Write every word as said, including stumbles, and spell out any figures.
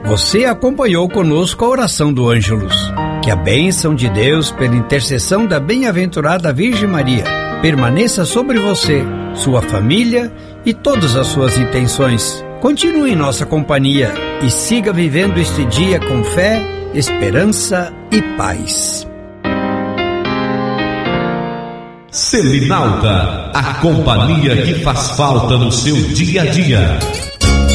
Você acompanhou conosco a oração do Ângelus. Que a bênção de Deus, pela intercessão da bem-aventurada Virgem Maria, permaneça sobre você, sua família e todas as suas intenções. Continue em nossa companhia e siga vivendo este dia com fé, esperança e paz. Selinalta, a companhia que faz falta no seu dia a dia.